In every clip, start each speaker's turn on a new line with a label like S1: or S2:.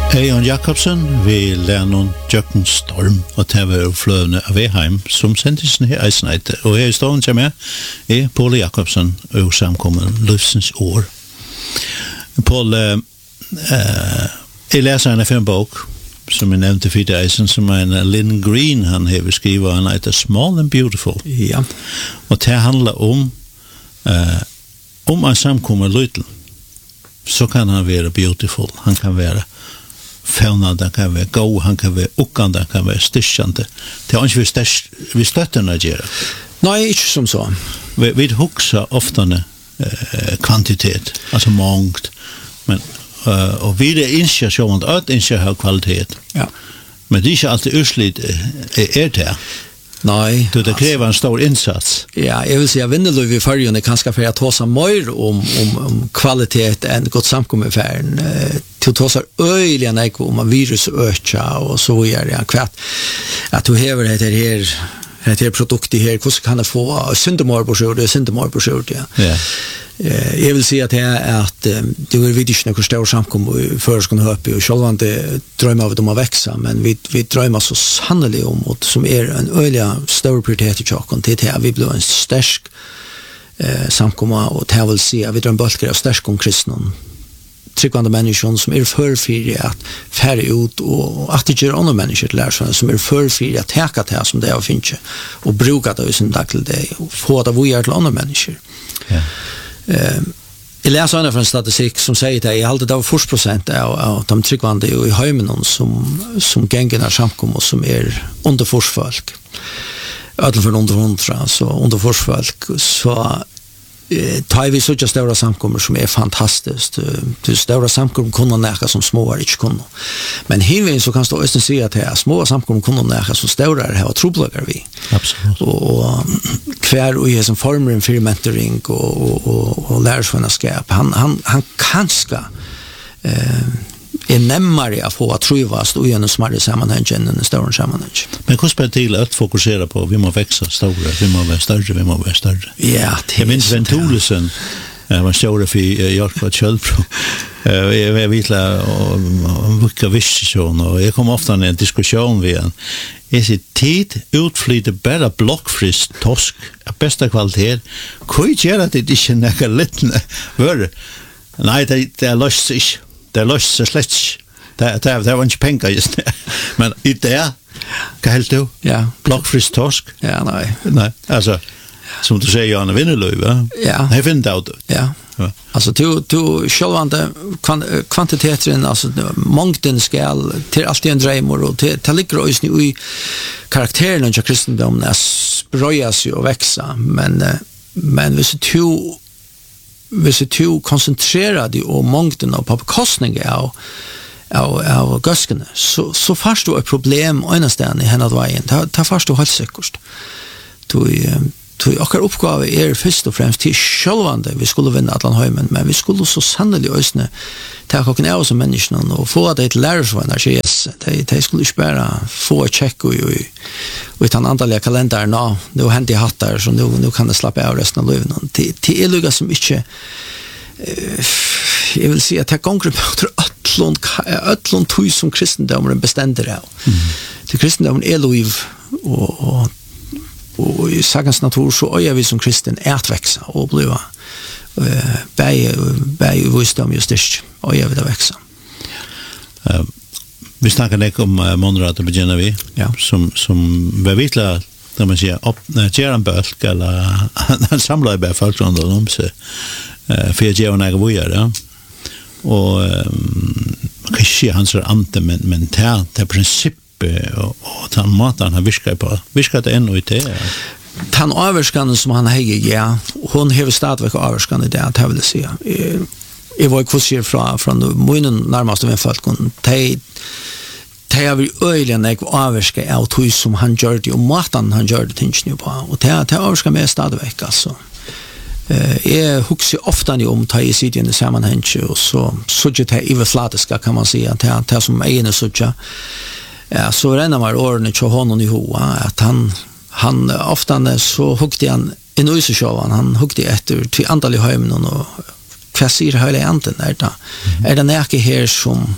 S1: Jan Jakobsen, vi lærner Jøkken Storm, og det var fløvende av Eheim, som sendte her eisneit. Og her i stående til meg Paul Jakobsen, og samkommen Løvsens år. Paul, jeg leser en av en bok, som jeg nevnte for eisen, som en Lynn Green, han har skrivet, han heter Small and Beautiful.
S2: Ja.
S1: Og det handler om en samkommen Løytel, så kan han være beautiful, han kan være faunande, han kan være god, han kan være ukkande, han kan være styrkjande. Det er ikke vi støtterne gjør.
S2: Nei, ikke som så.
S1: Vi hukser ofte kvantitet, altså mångt, men og vi initiasjon, at ikke har kvalitet.
S2: Ja.
S1: Men det er ikke alltid utslitt det.
S2: Nei.
S1: Det krever en stor innsats.
S2: Ja, jeg vil si at Vindeløy i Førjøen kanskje for å ta seg mer om kvalitet enn godt samkommefæren. Til å ta seg øyelig enn ikke om virus øker og så gjør det. At du hever det her produktet her, hvordan kan jeg få syndemorbrosjord, ja.
S1: Ja.
S2: Jeg vil si at det det er vidt ikke noe større samkommer før skal høpe, og selv om det drømmer av dem å vekse, men vi drømmer så sannelig om, som en øyelig større prioritet i tjokken, til det vi blir en sterk samkommer, og det vil si at vi drømmer bølger av sterk om kristne, tryggvande mennesker som förfyrir at færre ut, og at det gjør andre mennesker til lærersvann, som förfyrir at teka det som det er å finne, og bruka det i sin dag til det, og få det vi til andre mennesker.
S1: Ja.
S2: Jeg leser en statistikk som sier at jeg alltid av 40% av de tryggvande i heimen som gengen er samkommet, som under forsfolk. Ødelfor under 100, så under forsfolk, så tar vi så stora samkommer som fantastiskt. Det stora samkommer kunde näka som små är inte kunde. Men hivin så kan stå östen se att det små samkommer kunde näka som stora är har troblagar vi.
S1: Absolut.
S2: Och kvar och som former för mentoring och lärsvänskap. Han kanske nemmare att få att trivas och genom smarta sammanhang än en stor sammanhang.
S1: Men hur spelar till att fokusera på vi må växa stora, vi må vara större.
S2: Ja,
S1: jag minns Ventulesen, man stod för Jarkva Kjellbro. Jag vet vilka vision och jag kom ofta i en diskussion med en. Är det tid utflyter bara blockfrist tosk av bästa kvalitet? Hur gör det inte några lite vörre? Nej, det är löst sig. Det löst sig slett. Det var inte pengar just det. Men i det, vad helt du?
S2: Ja.
S1: Blockfrist torsk?
S2: Ja, nej.
S1: Nej, alltså, som du säger, Janne Vinnerlöv, va?
S2: Ja.
S1: Jag finner det out.
S2: Ja. Ja. Alltså, du självande kvantiteten, alltså, mångden skal till alltid en drömmor, och det ligger också i karaktären av kristendomen att spröja sig och växa. Men hvis du koncentrerar dig om mångden och på bekostning av göskene, så först du ett problem enastående i henne vägen. Det först du helt säkert. Okkar uppgave först och främst till självande vi skulle vinna Atlanheimen, men vi skulle så sannolikt ösne ta kocken av som människan och få det till lärarsvänner. Yes, det skulle inte bara få ett check och utan andaliga kalendern. Nu händer jag hattar, så nu kan det slappa av resten av livet. Det är lugga som inte jag vill säga att det gånger på ötlund tog som kristendomen beständer av. Till kristendomen är liv och i sakens natur så är vi som kristen att växa och bliva bäj visdom just det och jag vill växa.
S1: Vi snackar inte om Monrad och begynner vi,
S2: ja.
S1: som bevitlar där man säger göra en bölk eller han samlar bara folk runt om sig för att göra några vågar, ja. Och kanske hans ante men det princip och den maten han viskar det ännu inte.
S2: Den avskan som han häger, ja, hon har stadigt avskan i det, jag vill säga. Jag var kvar från munnen närmaste med folk, det har vi öjligen jag avskan av tog som han gör det och maten han gör det tänks nu på. Och det avskan med stadigt alltså. Jag huxar ofta om ta i sidan i sammanhang och så det är flatiska kan man säga det som är så ja, så renner man årene til honom i hoa, at han ofta så hugde han i nøysesjåvan, han hugde etter til andal i heimen, og hva sier hele enten det? Er det nække her som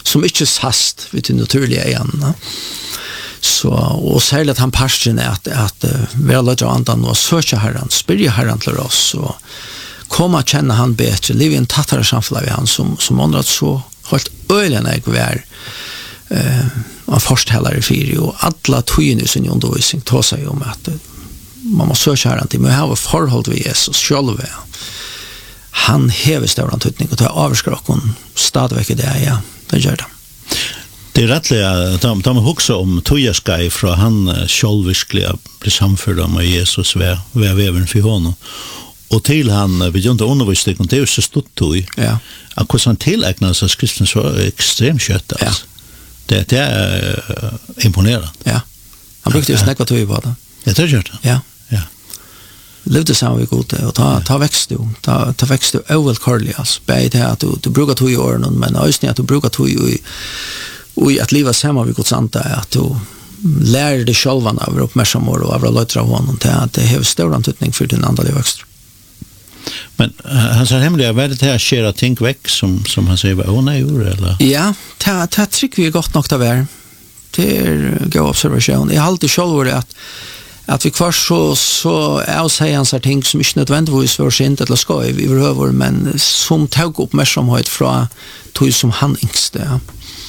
S2: som inte sast vid det naturliga igen. Så, och särskilt att han parsten är att vi har lärt andan och söka Herren, spyrja Herren till oss och komma att känna han bättre, liv i en tattare samfällag vid han som undrat så helt öjligen är kvar av forsthällare fyra och alla tygn i sin undervisning tar sig om att man måste söka Herren till, men jag har förhåll vid Jesus själv. Han hever större tydning och tar avskrocken stadigväck i det, ja, det gör det.
S1: Det är rättligt att de också om tojaskaj från han själviskliga blir samförda med Jesus ved väven för honom. Och till han vid inte undervisning det är så stort toj.
S2: Ja.
S1: Att hur han tillägnar sig kristen så extremt kött alltså. Ja. Det är imponerande.
S2: Ja. Han brukade ju snacka toj på det.
S1: Ja, det gör det.
S2: Ja.
S1: Ja.
S2: Levde samma vid gode och ta växt du. Ta växt du överkorlig alltså. Bäj det att du brukar toj i öronen men ösning att du brukar toj i att leva samma vid Guds anta är att du lär dig själva av uppmärksamhet och av lötra av honom till att det har större antydning för din andliga växt.
S1: Men han säger hemliga, vad är det här sker att tänk väck som han säger, nej, eller?
S2: Ja, det tycker vi är gott nog det här. Det är god observation. Jag har alltid själv att vi kvar så avsäger han sig ting som inte nödvändigtvis var sint eller ska överhuvud, men som tog uppmärksamhet från tog som han yngste.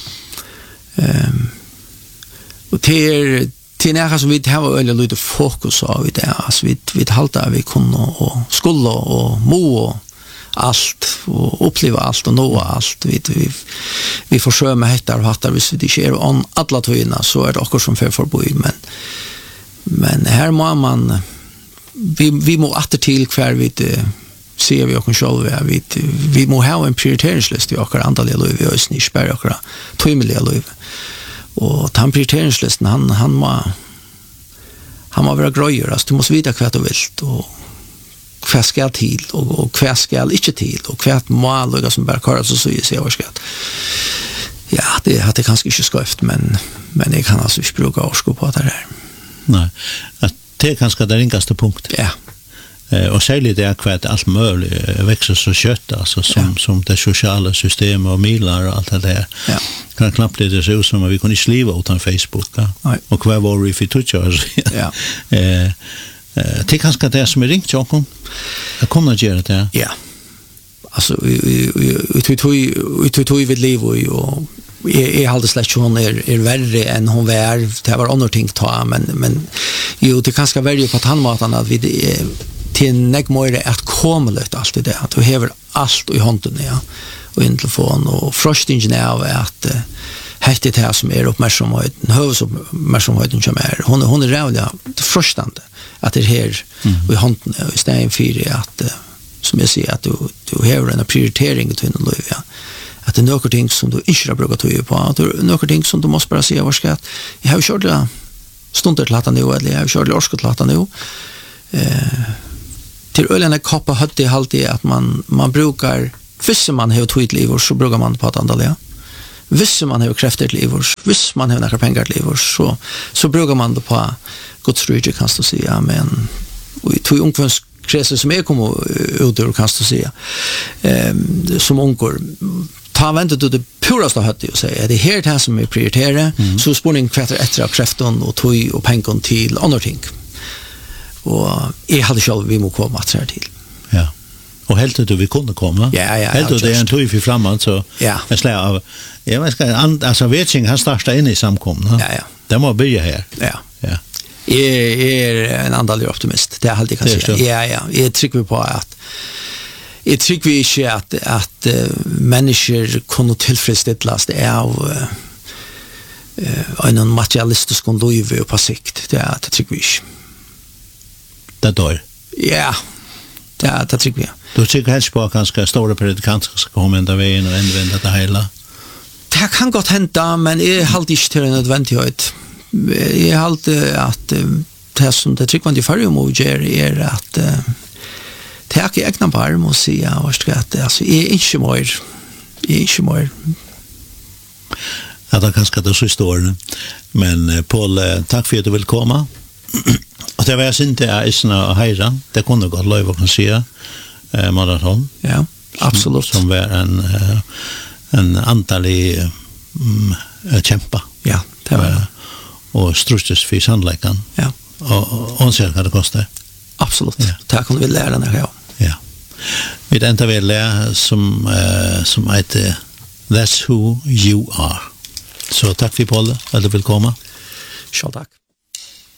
S2: Och till nära som vi har väldigt lite fokus av i det. Alltså vi haltar vi kunde och skulle och må och allt och uppleva allt och nå allt. Vi försöker med hettar och hattar hvis vi inte är om alla tøyna så är det också som för förbi. Men här må man vi må åter till kvar vi ser vi också själva vi må ha en prioriteringslista i och andra liv vi är inte spärra och tøymeliga liv. Och han prioriteringslisten han må vara gröjer, alltså du måste veta vad du vill och vad ska till och vad ska inte till och vad må som bara köra så i sig överskat. Ja, det hade kanske inte skrift men jag kan alltså inte bruka orsko på det där.
S1: Nej, att det är kanske den ringaste punkt.
S2: Ja.
S1: Och särskilt det är kvart allt möjligt växer så kött alltså som det sociala systemet och milar och allt det där.
S2: Ja.
S1: Kan knappt det se ut som att vi kunde skriva utan Facebook. Ja? Och kvar var vi för touchar. Ja. Det är kanske det som är ringt Jakob. Jag kommer att göra det.
S2: Ja. Alltså vi tog vid liv och jag hade släkt hon är värre än hon var. Det var andra ting ta men jo det kanske värre på att han matan att vi till nägmöre att komma lite allt det att du häver allt i handen ja och in telefon och frostingen av att häftigt här som är uppmärksamheten huvuduppmärksamheten som är hon är rävliga frustande att det här i handen i stället för att som jag säger att du häver en prioritering till din liv ja att det är några ting som du inte har brukat att göra på att det är några ting som du måste bara säga vad att jag har kört det stunder till att nu eller jag har kört det orska till att nu till öllarna kappa hade alltid att man brukar visst man har tweet liv så brukar man på att andra ja visst man har krafter liv visst man har några pengar liv så brukar man då på Guds rike kan du säga men vi tog ungefär krese som är kommer ut ur kan du säga som onkor ta vänta du det puraste hade ju säga det här som är prioritera så spårning kvarter extra kraften och tog och pengar till andra ting. Och jag hade själv vi må komma att till.
S1: Ja. Och helt du vi kunde komma.
S2: Ja.
S1: Helt det är en tog vi framåt så.
S2: Ja.
S1: Jag slår av. Jag ska alltså vetching har startat in i samkomna.
S2: Ja.
S1: Det må börja här.
S2: Ja.
S1: Ja.
S2: Jag är en andlig optimist. Det är alltid kan säga. Ja. Jag tycker på att jag tycker vi inte att människor kunde tillfredsställas det av en materialistisk liv på sikt. Det tycker vi inte.
S1: Det dör.
S2: Ja, det tycker jag.
S1: Du tycker helst på att ganska stora predikanter ska komma ända vägen och vända det hela?
S2: Det kan gott hända, men jag har alltid inte till en nödvändighet. Jag har alltid att det som det tycker man i förra månader är att det är egna barm och säga att alltså, jag är inte mer.
S1: Ja, det kanske det så står. Men Paul, tack för att du vill komma. Och det var jag inte isna höra. Det kunde gå lov att säga maraton.
S2: Ja, absolut.
S1: Som var en antalig kämpa.
S2: Ja, det var det.
S1: Och strustes för sannolikan.
S2: Ja.
S1: Och ser vad det kostar.
S2: Absolut. Ja. Det kan vi lära när jag.
S1: Ja. Vi enda vill lära som heter That's Who You Are. Så tack för Paul att du vill komma.
S2: Ja, tack.